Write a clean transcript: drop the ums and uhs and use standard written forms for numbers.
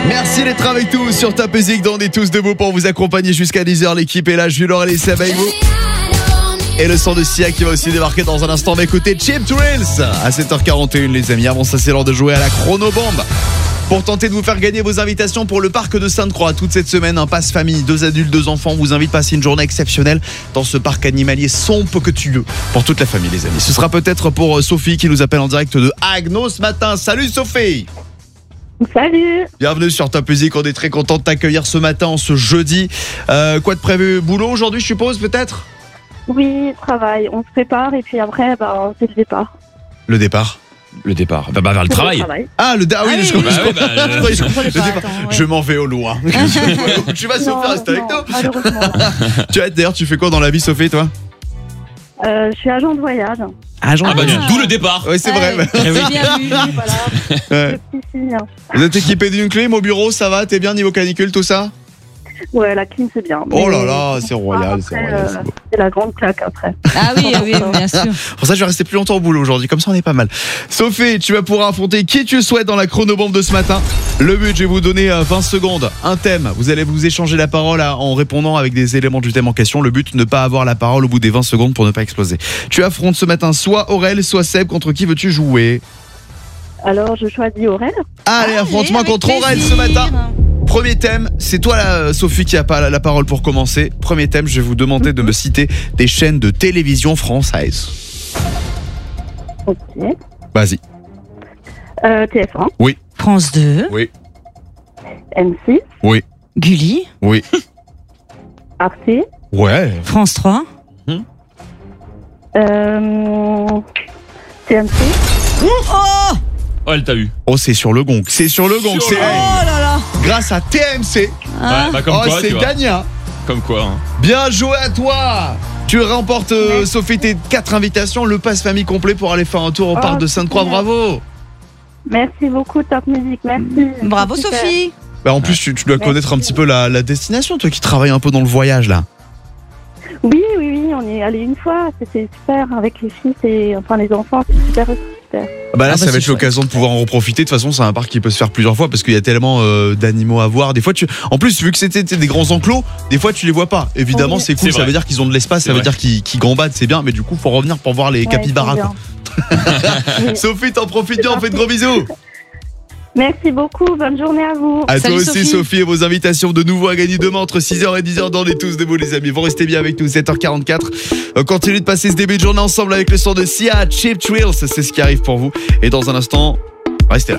Merci d'être avec nous sur Top Music. On est tous debout pour vous accompagner jusqu'à 10h. L'équipe est là, Jules, Aurélie et Seb avec vous. Et le son de Sia qui va aussi débarquer dans un instant. Mais écoutez, Cheap Thrills à 7h41 les amis. Avant ça, c'est l'heure de jouer à la chronobombe. Pour tenter de vous faire gagner vos invitations pour le parc de Sainte-Croix. Toute cette semaine, un passe famille, 2 adultes, 2 enfants vous invite à passer une journée exceptionnelle dans ce parc animalier somptueux pour toute la famille les amis. Ce sera peut-être pour Sophie qui nous appelle en direct de Agno ce matin. Salut Sophie. Salut. Bienvenue sur Top Music, on est très content de t'accueillir ce matin, en ce jeudi. Quoi de prévu? Boulot aujourd'hui je suppose peut-être? Oui, travail, on se prépare et puis après c'est le départ. Le départ? Le départ. Bah, vers le travail. Ah, le départ. Oui, je m'en vais au loin. Tu vas Sophie, rester avec nous. Malheureusement. D'ailleurs, tu fais quoi dans la vie, Sophie, toi? Je suis agent de voyage. Agent de voyage. D'où le départ. Oui, c'est vrai. C'est bien vu. Voilà. Ouais. Le petit signe. Vous êtes équipé d'une clim au bureau, ça va? T'es bien niveau canicule, tout ça? Ouais, la clim c'est bien. Oh là là, c'est royal, c'est après, royal. C'est beau. c'est la grande claque après. Ah oui, bien sûr. Pour ça, je vais rester plus longtemps au boulot aujourd'hui, comme ça on est pas mal. Sophie, tu vas pouvoir affronter qui tu souhaites dans la chronobombe de ce matin. Le but, je vais vous donner 20 secondes, un thème. Vous allez vous échanger la parole en répondant avec des éléments du thème en question. Le but, ne pas avoir la parole au bout des 20 secondes pour ne pas exploser. Tu affrontes ce matin soit Aurel, soit Seb. Contre qui veux-tu jouer? Alors, je choisis Aurel. Allez, affronte-moi contre Aurel ce matin. Premier thème, c'est toi Sophie qui a pas la parole pour commencer. Premier thème, je vais vous demander de me citer des chaînes de télévision françaises. Ok. Vas-y. TF1. Oui. France 2. Oui. M6. Oui. Gulli. Oui. Arte. Ouais. France 3. TMC. Oh, elle t'a eu. Oh, c'est sur le gong. C'est sur le gong. C'est Oh là là. grâce à TMC. Ouais, bah comme quoi, c'est tu vois. gagnant. Comme quoi. Hein. Bien joué à toi. Tu remportes, Sophie, tes 4 invitations, le pass famille complet pour aller faire un tour au parc de Sainte-Croix. super. Bravo. Merci beaucoup, Top Music. Merci. Bravo Super. Sophie. Bah, en plus, tu dois connaître un petit peu la destination, toi qui travailles un peu dans le voyage là. Oui, on y est allé une fois. C'était super avec les filles et les enfants. C'est super. Bah là, ça va c'est être l'occasion de pouvoir en reprofiter. De toute façon, c'est un parc qui peut se faire plusieurs fois parce qu'il y a tellement d'animaux à voir. Des fois, en plus, vu que c'était des grands enclos, des fois, tu les vois pas. Évidemment, Oui. c'est cool. C'est Ça vrai. veut dire qu'ils ont de l'espace. C'est Ça veut vrai. dire qu'ils gambadent. C'est bien. Mais du coup, faut revenir pour voir les capybaras. Quoi. Oui. Sophie, t'en profites bien. On fait de gros bisous. Merci beaucoup. Bonne journée à vous. À Salut, toi aussi, Sophie. Sophie, et vos invitations de nouveau à gagner demain entre 6h et 10h dans les tous debout, les amis. Vous restez bien avec nous, 7h44. Continuez de passer ce début de journée ensemble avec le son de Sia, Cheap Thrills. C'est ce qui arrive pour vous. Et dans un instant, restez là.